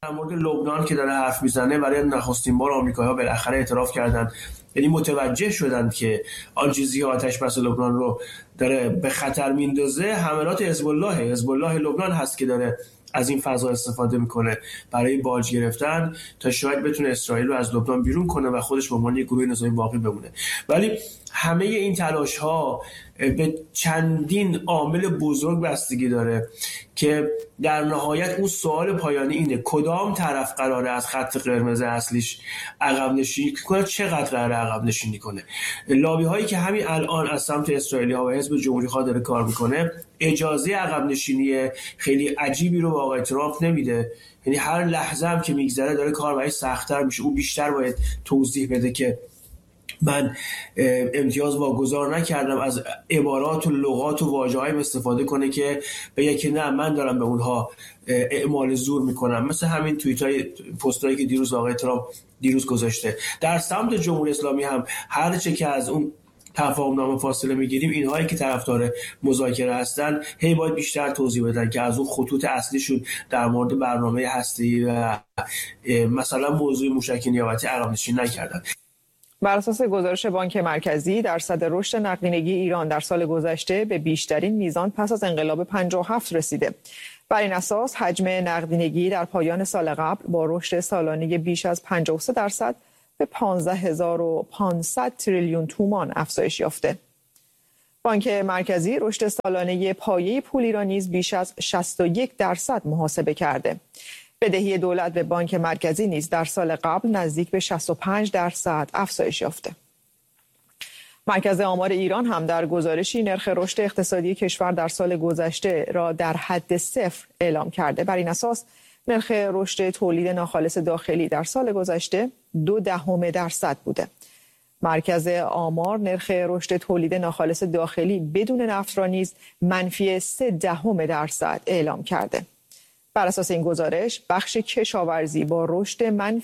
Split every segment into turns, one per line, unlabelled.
در مورد لبنان که داره حرف میزنه، برای نخستین بار آمریکایی‌ها بالاخره اعتراف کردند، یعنی متوجه شدند که آن چیزی آتش بس لبنان رو داره به خطر میندازه حملات حزب الله لبنان هست که داره از این فضا استفاده میکنه برای باج گرفتن تا شاید بتونه اسرائیل رو از لبنان بیرون کنه و خودش به عنوان یک گروه نظامی باقی بمونه. ولی همه این تلاش ها به چندین عامل بزرگ بستگی داره که در نهایت اون سوال پایانی اینه کدام طرف قراره از خط قرمز اصلیش عقب نشینی کنه، چقدر قراره عقب نشینی کنه. لابی هایی که همین الان از سمت اسرائیلی ها و حزب جمهوری خواه داره کار میکنه اجازه عقب نشینی خیلی عجیبی رو به آقای ترامپ نمیده، یعنی هر لحظه هم که میگذره داره کار برای سخت‌تر میشه. او بیشتر باید توضیح بده که من امتیاز واگذار نکردم، از عبارات و لغات و واژه‌هایی استفاده کنه که بگه که نه من دارم به اونها اعمال زور میکنم، مثل همین توییتای پستایی که دیروز آقای ترامپ گذاشته. در سمت جمهوری اسلامی هم هر چه که از اون تفاهم‌نامه فاصله میگیریم، اینهایی که طرفدار مذاکره هستن هی باید بیشتر توضیح بدن که از اون خطوط اصلیشون در مورد برنامه هسته‌ای و مثلا موضوع موشک نیابتی عقب نشینی نکردن.
بر اساس گزارش بانک مرکزی، درصد رشد نقدینگی ایران در سال گذشته به بیشترین میزان پس از انقلاب 57 رسیده. بر این اساس حجم نقدینگی در پایان سال قبل با رشد سالانه بیش از 53% به 15500 تریلیون تومان افزایش یافته. بانک مرکزی رشد سالانه پایه پول ایران نیز بیش از 61% محاسبه کرده. بدهی دولت به بانک مرکزی نیز در سال قبل نزدیک به 65% افزایش یافته. مرکز آمار ایران هم در گزارشی نرخ رشد اقتصادی کشور در سال گذشته را در حد صفر اعلام کرده. بر این اساس نرخ رشد تولید ناخالص داخلی در سال گذشته 0.2% بوده. مرکز آمار نرخ رشد تولید ناخالص داخلی بدون نفت را نیز -0.3% اعلام کرده. بر اساس این گزارش بخش کشاورزی با رشد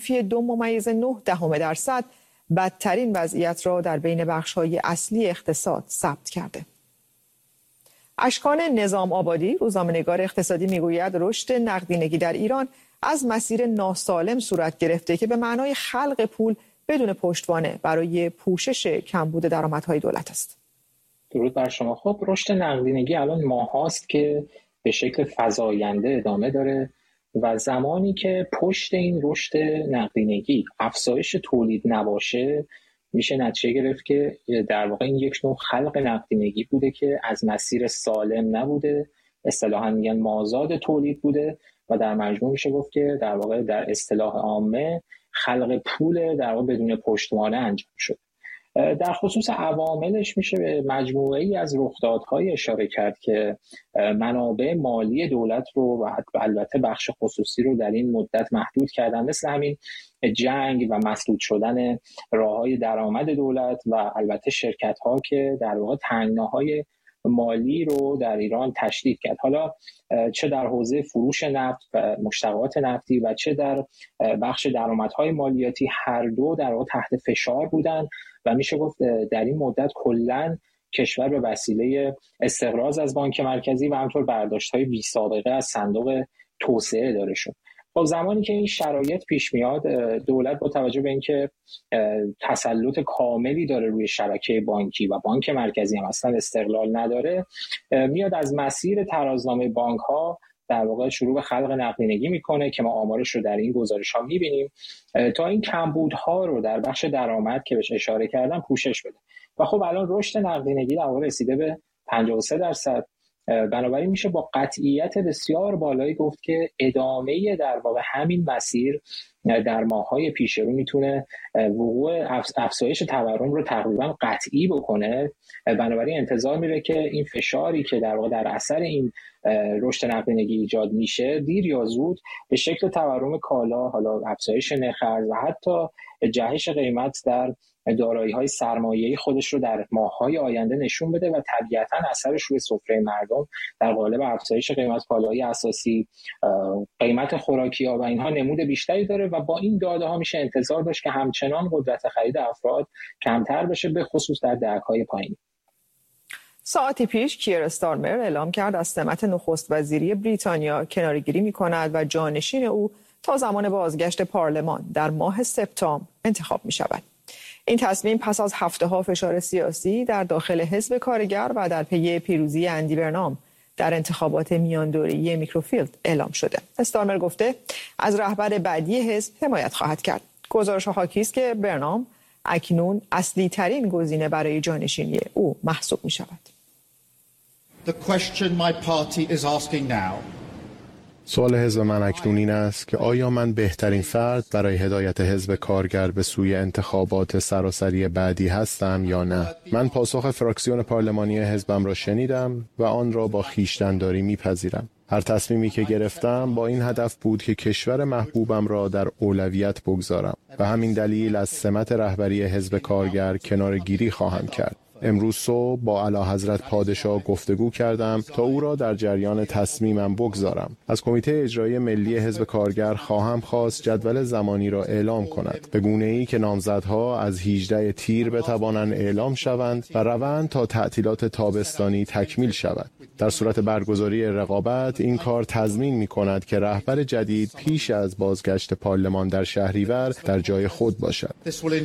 -2.9% بدترین وضعیت را در بین بخش‌های اصلی اقتصاد ثبت کرده. اشکان نظام آبادی، روزنامه‌نگار اقتصادی، میگوید رشد نقدینگی در ایران از مسیر ناسالم صورت گرفته که به معنای خلق پول بدون پشتوانه برای پوشش کمبود درآمدهای دولت است.
درود بر شما. خب رشد نقدینگی الان ماهاست که به شکل فزاینده ادامه داره و زمانی که پشت این رشد نقدینگی افزایش تولید نباشه میشه نتیجه گرفت که در واقع این یک نوع خلق نقدینگی بوده که از مسیر سالم نبوده، اصطلاحاً میگن مازاد تولید بوده و در مجموع میشه گفت که در واقع در اصطلاح عامه خلق پول در واقع بدون پشتوانه انجام شد. در خصوص عواملش میشه به مجموعه‌ای از رخدادهای اشاره کرد که منابع مالی دولت رو و البته بخش خصوصی رو در این مدت محدود کردن، مثل همین جنگ و مسدود شدن راه‌های درآمد دولت و البته شرکت‌ها که در واقع تنگناهای مالی رو در ایران تشدید کرد، حالا چه در حوزه فروش نفت و مشتقات نفتی و چه در بخش درآمدهای مالیاتی، هر دو در واقع تحت فشار بودن و میشه گفت در این مدت کلاً کشور به وسیله استقراض از بانک مرکزی و همینطور برداشت‌های بی‌سابقه از صندوق توسعه داره شد. خب زمانی که این شرایط پیش میاد، دولت با توجه به اینکه تسلط کاملی داره روی شبکه بانکی و بانک مرکزی هم اصلا استقلال نداره، میاد از مسیر ترازنامه بانک‌ها در واقع شروع به خلق نقدینگی میکنه که ما آمارش رو در این گزارش‌ها میبینیم تا این کمبودها رو در بخش درآمد که بهش اشاره کردم پوشش بده. و خب الان رشد نقدینگی در واقع رسیده به 53%. بنابراین میشه با قطعیت بسیار بالایی گفت که ادامه در واقع همین مسیر در ماه‌های پیش رو میتونه وقوع افزایش تورم رو تقریبا قطعی بکنه. بنابراین انتظار میره که این فشاری که در واقع در اثر این رشد نقدینگی ایجاد میشه دیر یا زود به شکل تورم کالا، حالا افزایش نرخ ارز و حتی جهش قیمت در دارایی‌های سرمایه‌ای خودش رو در ماه‌های آینده نشون بده و طبیعتاً اثرش روی سفره مردم در قالب افزایش قیمت کالاهای اساسی، قیمت خوراکی‌ها و اینها نمود بیشتری داره و با این داده‌ها میشه انتظار داشت که همچنان قدرت خرید افراد کمتر بشه، به خصوص در دهک‌های پایین.
ساعتی پیش کیر استارمر اعلام کرد از سمت نخست وزیری بریتانیا کناره‌گیری می‌کند و جانشین او تا زمان بازگشت پارلمان در ماه سپتامبر انتخاب می شود. این تصمیم پس از هفته‌ها فشار سیاسی در داخل حزب کارگر و در پی پیروزی اندی برنام در انتخابات میاندوره‌ای میکروفیلد اعلام شده. استارمر گفته از رهبر بعدی حزب حمایت خواهد کرد. گزارش حاکی است که برنام اکنون اصلی ترین گزینه برای جانشینی او محسوب می شود.
سوال حزب من اکنون این است که آیا من بهترین فرد برای هدایت حزب کارگر به سوی انتخابات سراسری بعدی هستم یا نه؟ من پاسخ فراکسیون پارلمانی حزبم را شنیدم و آن را با خویشتن‌داری میپذیرم. هر تصمیمی که گرفتم با این هدف بود که کشور محبوبم را در اولویت بگذارم و همین دلیل از سمت رهبری حزب کارگر کناره‌گیری خواهم کرد. امروز صبح با اعلیحضرت پادشاه گفتگو کردم تا او را در جریان تصمیمم بگذارم. از کمیته اجرایی ملی حزب کارگر خواهم خواست جدول زمانی را اعلام کند به گونه‌ای که نامزدها از 18 تیر بتوانند اعلام شوند و روند تا تعطیلات تابستانی تکمیل شود. در صورت برگزاری رقابت این کار تضمین می‌کند که رهبر جدید پیش از بازگشت پارلمان در شهریور در جای خود باشد.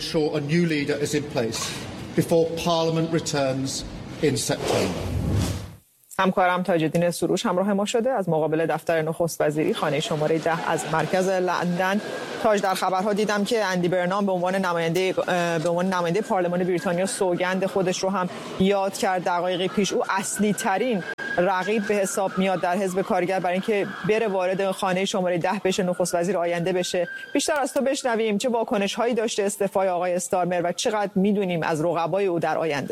before Parliament returns in September.
همکارم تاج‌الدین سروش همراه ما شده از مقابل دفتر نخست وزیری خانه شماره 10 از مرکز لندن. تاج، در خبرها دیدم که اندی برنام به عنوان نماینده پارلمان بریتانیا سوگند خودش رو هم یاد کرد. دقایقی پیش او اصلی ترین رقیب به حساب میاد در حزب کارگر برای اینکه بره وارد خانه شماره 10 بشه، نخست وزیر آینده بشه. بیشتر از تو بشنویم چه واکنش‌هایی داشته استعفای آقای استارمر و چقدر میدونیم از رقبای او در آینده.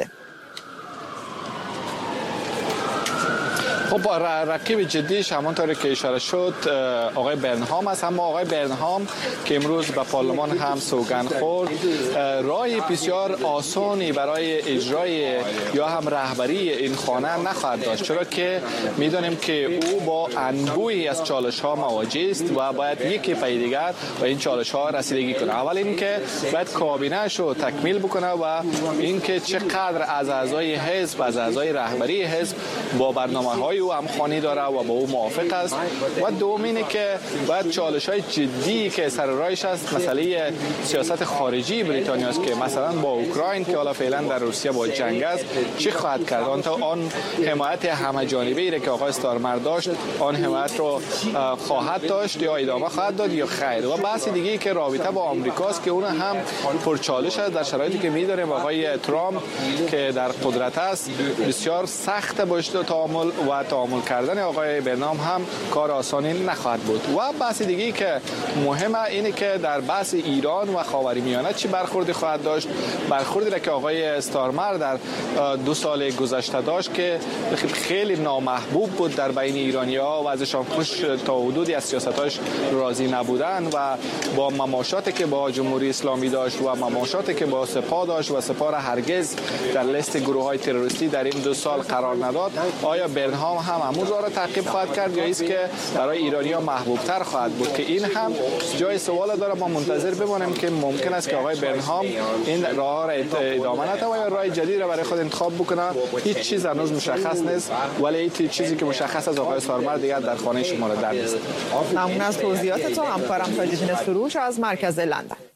خب رقیب جدیش همانطوری که اشاره شد آقای برنهام است، اما آقای برنهام که امروز به پارلمان هم سوگند خورد راه بسیار آسانی برای اجرای یا هم رهبری این خانه نخواهد داشت، چرا که میدونیم که او با انبوهی از چالش ها مواجه است و باید یکی پای دیگر و این چالش ها رسیدگی کنه. اول اینکه باید کابینه شو تکمیل بکنه و اینکه چقدر از اعضای حزب، از اعضای رهبری حزب با برنامه‌های او همخوانی داره و با او موافق است. و دوم اینه که باید چالش‌های جدی که سر راهش است مسئله سیاست خارجی بریتانیا است که مثلا با اوکراین که حالا فعلا در روسیه با جنگ است چی خواهد کرد. آن حمایت همه جانبه‌ای را که آقای استارمر داشت آن حمایت رو خواهد داشت یا ادامه خواهد داد یا خیر. و بحث دیگه که رابطه با آمریکا است که اون هم پرچالش است در شرایطی که می‌دونیم آقای ترامپ که در قدرت است بسیار سخت باشه تعامل کردن آقای برنام هم کار آسانی نخواهد بود. و بحث دیگه که مهمه اینه که در بحث ایران و خاورمیانه چی برخوردی خواهد داشت. برخوردی را که آقای استارمر در 2 سال گذشته داشت که خیلی نامحبوب بود در بین ایرانی‌ها و ازشان خوش تا حدودی از سیاستاش راضی نبودن و با مماشاتی که با جمهوری اسلامی داشت و مماشاتی که با سپاه داشت و سپاه را هرگز در لیست گروه‌های تروریستی در این 2 سال قرار نداد. آیا برنهام هم همون راه را تعقیب خواهد کرد یا است که برای ایرانی‌ها محبوب‌تر خواهد بود که این هم جای سوال داره. ما منتظر بمانیم که ممکن است که آقای برنهام این راه را ادامه نده و یا راه جدید را برای خود انتخاب بکنه. هیچ چیز هنوز مشخص نیست، ولی این چیزی که مشخص از آقای استارمر دیگر در خانه شماره 10 است.
ممنون از توضیحات تو همکارم تاج‌الدین سروش از مرکز لندن.